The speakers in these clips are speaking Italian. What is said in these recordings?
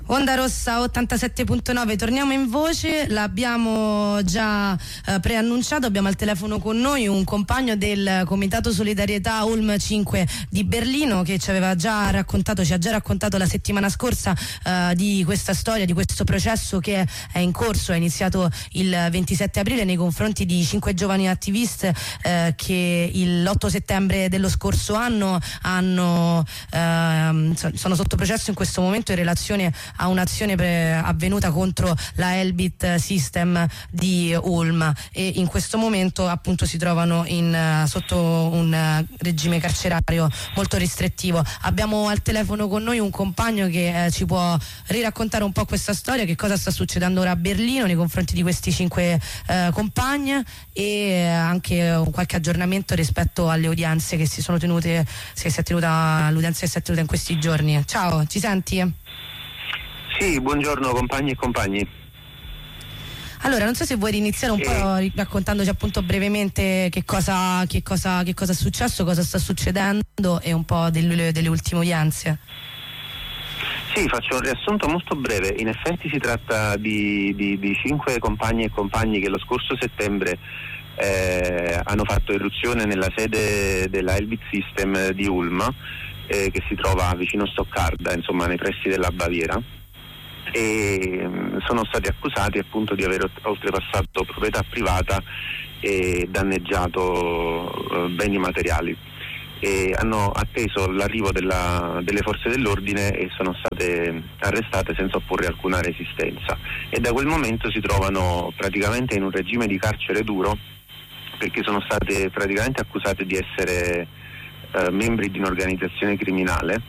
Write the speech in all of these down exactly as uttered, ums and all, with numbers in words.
Onda Rossa ottantasette virgola nove, torniamo in voce, l'abbiamo già eh, preannunciato, abbiamo al telefono con noi un compagno del Comitato Solidarietà Ulm cinque di Berlino che ci aveva già raccontato, ci ha già raccontato la settimana scorsa eh, di questa storia, di questo processo che è in corso, è iniziato il ventisette aprile nei confronti di cinque giovani attiviste eh, che l'otto settembre dello scorso anno hanno eh, sono sotto processo in questo momento in relazione a un'azione pre- avvenuta contro la Elbit System di Ulm, e in questo momento appunto si trovano in, uh, sotto un uh, regime carcerario molto restrittivo. Abbiamo al telefono con noi un compagno che eh, ci può riraccontare un po' questa storia, che cosa sta succedendo ora a Berlino nei confronti di questi cinque eh, compagni, e eh, anche qualche aggiornamento rispetto alle udienze che si sono tenute, che si è tenuta l'udienza che si è tenuta in questi giorni. Ciao, ci senti? Sì, buongiorno compagni e compagni. Allora, non so se vuoi iniziare un eh. po' raccontandoci appunto brevemente che cosa, che cosa, che cosa è successo, cosa sta succedendo e un po' delle, delle ultime udienze. Sì, faccio un riassunto molto breve. In effetti si tratta di, di, di cinque compagni e compagni che lo scorso settembre eh, hanno fatto irruzione nella sede della Elbit System di Ulm, eh, che si trova vicino Stoccarda, insomma nei pressi della Baviera, e sono stati accusati appunto di aver oltrepassato proprietà privata e danneggiato beni materiali, e hanno atteso l'arrivo della, delle forze dell'ordine e sono state arrestate senza opporre alcuna resistenza, e da quel momento si trovano praticamente in un regime di carcere duro, perché sono state praticamente accusate di essere eh, membri di un'organizzazione criminale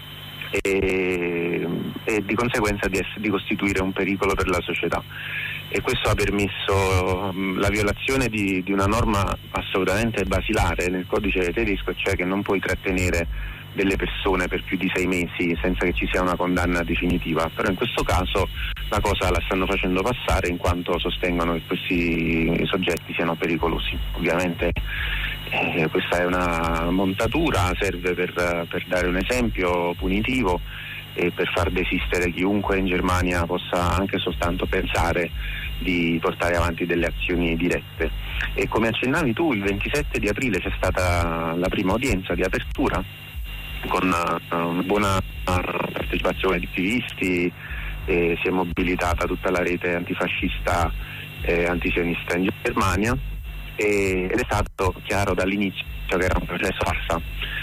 E, e di conseguenza di, essere, di costituire un pericolo per la società, e questo ha permesso mh, la violazione di, di una norma assolutamente basilare nel codice tedesco, cioè che non puoi trattenere delle persone per più di sei mesi senza che ci sia una condanna definitiva. Però in questo caso la cosa la stanno facendo passare, in quanto sostengono che questi soggetti siano pericolosi. Ovviamente eh, questa è una montatura, serve per, per dare un esempio punitivo e per far desistere chiunque in Germania possa anche soltanto pensare di portare avanti delle azioni dirette. E come accennavi tu, il ventisette di aprile c'è stata la prima udienza di apertura con uh, una buona partecipazione di attivisti, e si è mobilitata tutta la rete antifascista e antisionista in Germania, e, ed è stato chiaro dall'inizio che era un processo farsa,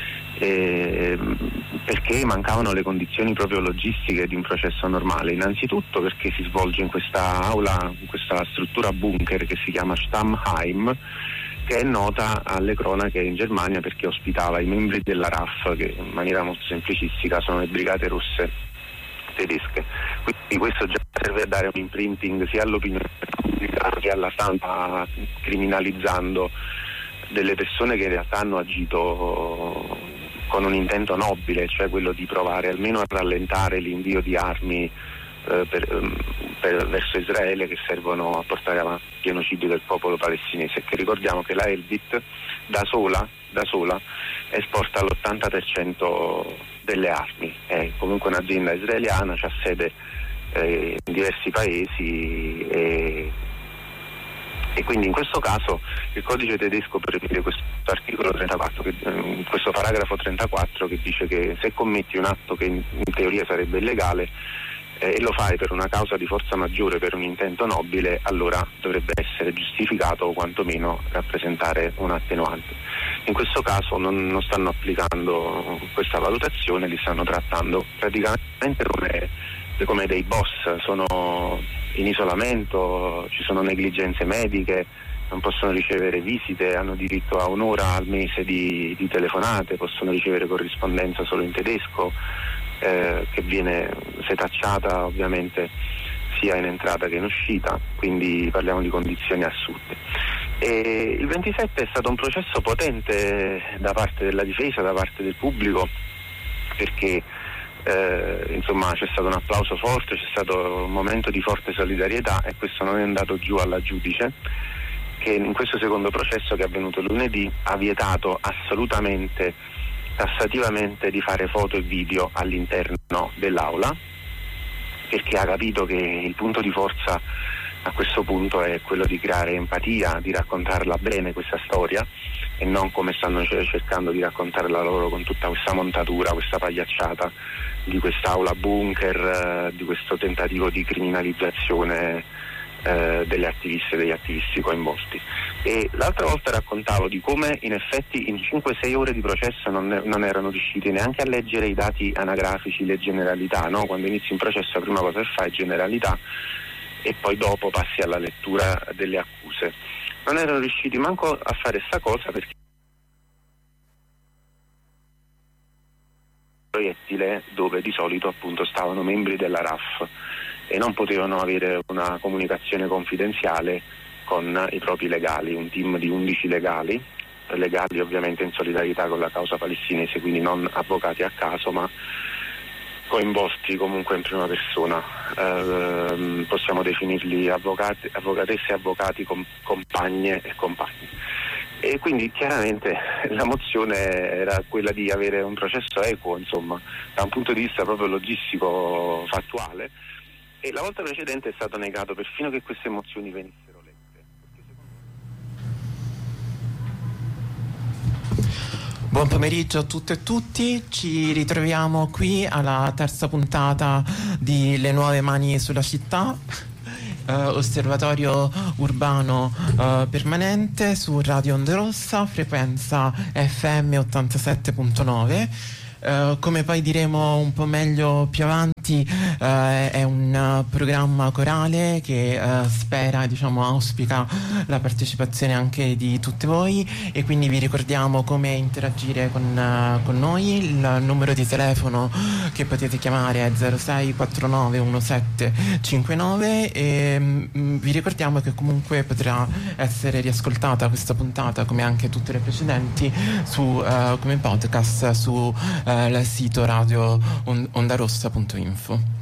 e, perché mancavano le condizioni proprio logistiche di un processo normale. Innanzitutto perché si svolge in questa aula, in questa struttura bunker che si chiama Stammheim, che è nota alle cronache in Germania perché ospitava i membri della R A F, che in maniera molto semplicistica sono le brigate rosse tedesche. Quindi questo già serve a dare un imprinting sia all'opinione pubblica che alla stampa, criminalizzando delle persone che in realtà hanno agito con un intento nobile, cioè quello di provare almeno a rallentare l'invio di armi eh, per, per, verso Israele, che servono a portare avanti il genocidio del popolo palestinese, che ricordiamo che la Elbit da sola, da sola esporta l'ottanta per cento delle armi, è comunque un'azienda israeliana, c'ha sede eh, in diversi paesi, e, e quindi in questo caso il codice tedesco prevede questo articolo trentaquattro, che, eh, questo paragrafo trentaquattro, che dice che se commetti un atto che in, in teoria sarebbe illegale eh, e lo fai per una causa di forza maggiore, per un intento nobile, allora dovrebbe essere giustificato o quantomeno rappresentare un attenuante. In questo caso non, non stanno applicando questa valutazione, li stanno trattando praticamente come, come dei boss, sono in isolamento, ci sono negligenze mediche, non possono ricevere visite, hanno diritto a un'ora al mese di, di telefonate, possono ricevere corrispondenza solo in tedesco, eh, che viene setacciata ovviamente sia in entrata che in uscita, quindi parliamo di condizioni assurde. E il ventisette è stato un processo potente da parte della difesa, da parte del pubblico, perché eh, insomma c'è stato un applauso forte, c'è stato un momento di forte solidarietà, e questo non è andato giù alla giudice, che in questo secondo processo, che è avvenuto lunedì, ha vietato assolutamente, tassativamente, di fare foto e video all'interno dell'aula, perché ha capito che il punto di forza a questo punto è quello di creare empatia, di raccontarla bene questa storia e non come stanno cercando di raccontarla loro con tutta questa montatura, questa pagliacciata di quest'aula bunker, di questo tentativo di criminalizzazione eh, delle attiviste e degli attivisti coinvolti. E l'altra volta raccontavo di come in effetti in cinque sei ore di processo non, ne, non erano riusciti neanche a leggere i dati anagrafici, le generalità, no? Quando inizi un processo la prima cosa che fai è generalità e poi dopo passi alla lettura delle accuse. Non erano riusciti manco a fare sta cosa perché proiettile dove di solito appunto stavano membri della R A F e non potevano avere una comunicazione confidenziale con i propri legali, un team di undici legali, legali ovviamente in solidarietà con la causa palestinese, quindi non avvocati a caso ma coinvolti comunque in prima persona, eh, possiamo definirli avvocati, avvocatesse e avvocati, com, compagne e compagni. E quindi chiaramente la mozione era quella di avere un processo equo, insomma, da un punto di vista proprio logistico fattuale, e la volta precedente è stato negato perfino che queste mozioni venissero lette. Buon pomeriggio a tutte e tutti, ci ritroviamo qui alla terza puntata di Le nuove mani sulla città, eh, osservatorio urbano eh, permanente su Radio Onda Rossa, frequenza F M ottantasette virgola nove. Uh, come poi diremo un po' meglio più avanti, uh, è un uh, programma corale che uh, spera, diciamo, auspica la partecipazione anche di tutte voi, e quindi vi ricordiamo come interagire con, uh, con noi. Il numero di telefono che potete chiamare è zero sei quattro nove uno sette cinque nove e um, vi ricordiamo che comunque potrà essere riascoltata questa puntata, come anche tutte le precedenti, su, uh, come podcast su il sito radio ondarossa punto info.